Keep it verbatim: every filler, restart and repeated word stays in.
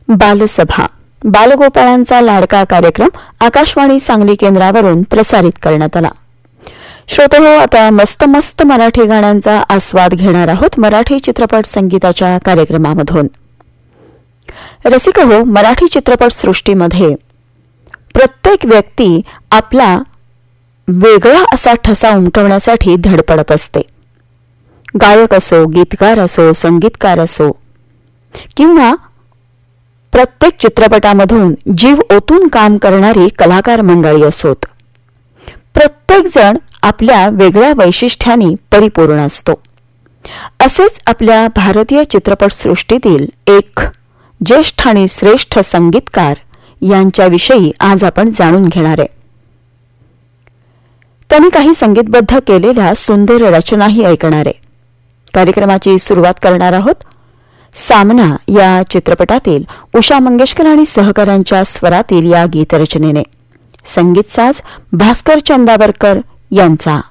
बालसभा बालगोपाळांचा लाडका कार्यक्रम आकाशवाणी सांगली केंद्रावरून प्रसारित करण्यात आला. श्रोतेहो, आता मस्त मस्त मराठी गाण्यांचा आस्वाद घेणार आहोत मराठी चित्रपट संगीताच्या कार्यक्रमामधून. रसिकहो, मराठी चित्रपट सृष्टीमध्ये प्रत्येक व्यक्ती आपला वेगळा असा ठसा उमटवण्यासाठी धडपडत असते. गायक असो, गीतकार असो, संगीतकार असो किंवा प्रत्येक चित्रपटामधून जीव ओतून काम करणारी कलाकार मंडळी असोत, प्रत्येक जण आपल्या वेगळ्या वैशिष्ट्यांनी परिपूर्ण असतो. असेच आपल्या भारतीय चित्रपट सृष्टीतील एक ज्येष्ठ आणि श्रेष्ठ संगीतकार यांच्याविषयी आज आपण जाणून घेणार आहे. त्यांनी काही संगीतबद्ध केलेल्या सुंदर रचनाही ऐकणार आहे. कार्यक्रमाची सुरुवात करणार आहोत सामना या चित्रपटातील उषा मंगेशकर आणि सहकाऱ्यांच्या स्वरातील या गीतरचनेने. संगीत साज भास्कर चंदावरकर यांचा.